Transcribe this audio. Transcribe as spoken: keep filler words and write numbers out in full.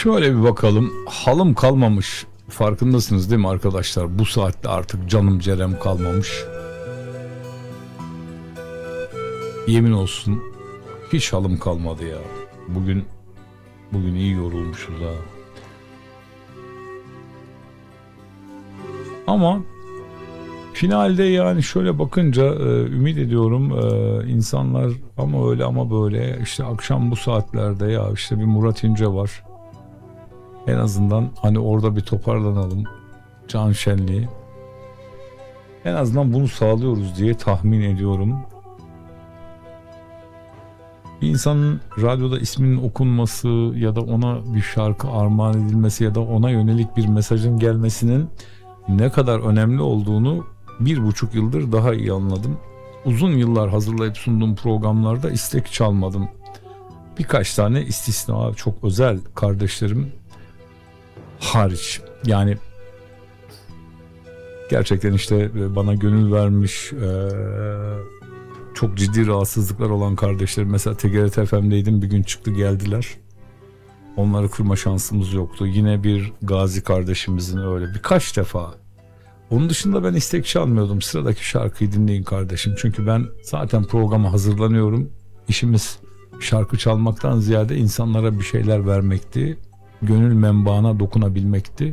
Şöyle bir bakalım. Halım kalmamış. Farkındasınız değil mi arkadaşlar? Bu saatte artık canım cerem kalmamış. Yemin olsun hiç halım kalmadı ya. Bugün bugün iyi yorulmuşuz ha. Ama finalde yani şöyle bakınca e, ümit ediyorum e, insanlar ama öyle ama böyle işte akşam bu saatlerde ya işte bir Murat İnce var. En azından hani orada bir toparlanalım. Can şenliği. En azından bunu sağlıyoruz diye tahmin ediyorum. Bir insanın radyoda isminin okunması ya da ona bir şarkı armağan edilmesi ya da ona yönelik bir mesajın gelmesinin ne kadar önemli olduğunu bir buçuk yıldır daha iyi anladım. Uzun yıllar hazırlayıp sunduğum programlarda istek çalmadım. Birkaç tane istisna çok özel kardeşlerim hariç. Yani gerçekten işte bana gönül vermiş, çok ciddi rahatsızlıklar olan kardeşlerim. Mesela T G R T F M'deydim, bir gün çıktı geldiler. Onları kırma şansımız yoktu. Yine bir Gazi kardeşimizin öyle birkaç defa. Onun dışında ben istek çalmıyordum. Sıradaki şarkıyı dinleyin kardeşim. Çünkü ben zaten programa hazırlanıyorum. İşimiz şarkı çalmaktan ziyade insanlara bir şeyler vermekti. Gönül menbaına dokunabilmekti.